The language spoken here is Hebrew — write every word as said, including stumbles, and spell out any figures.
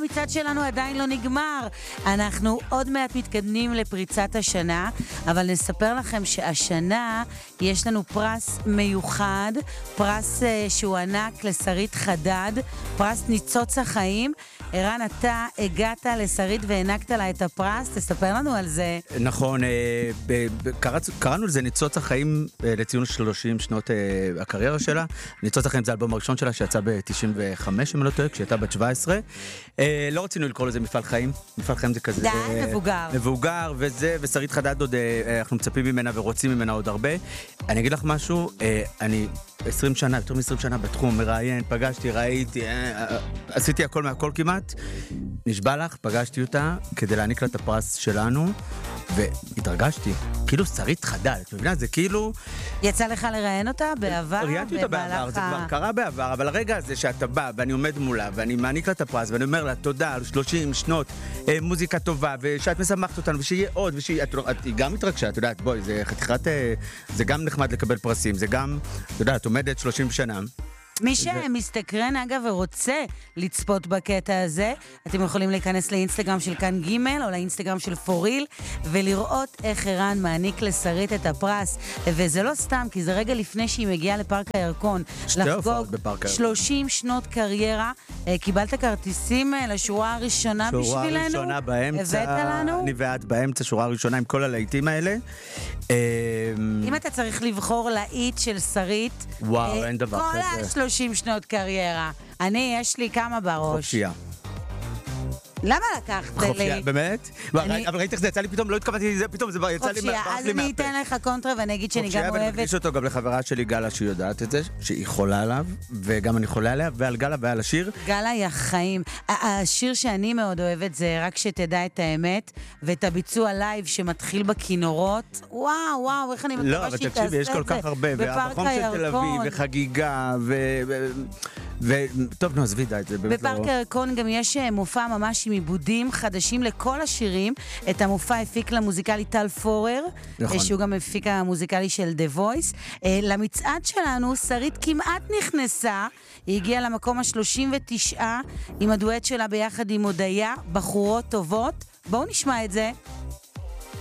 המצעד שלנו עדיין לא נגמר. אנחנו עוד מעט מתקדמים לפריצת השנה, אבל נספר לכם שהשנה יש לנו פרס מיוחד, פרס uh, שהוא ענק לשרית חדד, פרס ניצוץ החיים. ערן, אתה הגעת לשרית והענקת לה את הפרס, תספר לנו על זה. נכון, קראנו לזה ניצוץ החיים לציון שלושים שנות הקריירה שלה. ניצוץ החיים זה האלבום הראשון שלה שיצא ב-תשעים וחמש, אם לא טועה, כשהייתה בת שבע עשרה. לא רצינו לקרוא לזה מפעל חיים, מפעל חיים זה כזה... די, מבוגר. מבוגר, וזה, ושרית חדד עוד, אנחנו מצפים ממנה ורוצים ממנה עוד הרבה. אני אגיד לך משהו, אני עשרים שנה, יותר מ-עשרים שנה בתחום, מראיין, פגשתי, ראיתי, עשיתי הכל מהכל כמעט, נשבע לך, פגשתי אותה כדי להעניק לה את הפרס שלנו, והתרגשתי, כאילו שרית חדד, את מבינה? זה כאילו... יצא לך לראיין אותה בעבר? ראיינתי אותה בעבר, זה כבר קרה בעבר, אבל הרגע הזה שאתה בא ואני עומד מולה, ואני מעניק לה את הפרס, ואני אומר לה, תודה על שלושים שנות אה, מוזיקה טובה, ושאת משמחת אותנו, ושיהיה עוד, ושיהיה... את, את, היא גם מתרגשה, את יודעת, בואי, זה חתיכת... אה, זה גם נחמד לקבל פרסים, זה גם, את יודעת, עומדת שלושים שנה, מי שמסתקרן אגב ורוצה לצפות בקטע הזה, אתם יכולים להיכנס לאינסטגרם של כאן ג' או לאינסטגרם של פוריל, ולראות איך ערן מעניק לשרית את הפרס. וזה לא סתם, כי זה רגע לפני שהיא מגיעה לפארק הירקון. לחגוג שלושים שנות קריירה. קיבלת כרטיסים לשורה הראשונה בשבילנו? שורה ראשונה באמצע. הבאת לנו? אני ואת באמצע, שורה ראשונה עם כל הלהיטים האלה. אם אתה צריך לבחור להיט של שרית, וואו, אין דבר כזה. כל שלושים שנות קריירה. אני, יש לי כמה בראש. חופשייה. למה לקחת לי? חופשייה, באמת? אבל ראית איך זה יצא לי פתאום, לא התכוונתי לזה, פתאום זה יצא לי חופשייה, אז אני אתן לך קונטרה ואני אגיד שאני גם אוהבת. חופשייה, ואני מרגיש אותו גם לחברה שלי גלה שהיא יודעת את זה, שהיא חולה עליו, וגם אני חולה עליה, ועל גלה ועל השיר. גלה היא החיים. השיר שאני מאוד אוהבת זה רק שתדע את האמת, ואת הביצוע לייב שמתחיל בכינורות. וואו, וואו, איך אני מקווה שהיא תעשה את זה. יש כל כך הרבה, והפחום של תל אביב, וחגיגה, וטוב, נו, עזבי, די, זה באמת לא... בפארק הירקון גם יש מופע ממש עם עיבודים חדשים לכל השירים. את המופע הפיק למוזיקלי טל פורר, נכון. שהוא גם הפיק המוזיקלי של The Voice. למצעד שלנו, שרית כמעט נכנסה, היא הגיעה למקום ה-שלושים ותשע, עם הדואט שלה ביחד עם הודיה, בחורות טובות. בואו נשמע את זה.